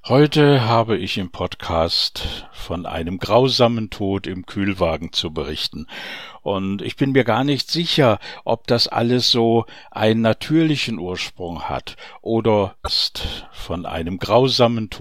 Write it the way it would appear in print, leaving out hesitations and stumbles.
Heute habe ich im Podcast von einem grausamen Tod im Kühlwagen zu berichten. Und ich bin mir gar nicht sicher, ob das alles so einen natürlichen Ursprung hat oder ist von einem grausamen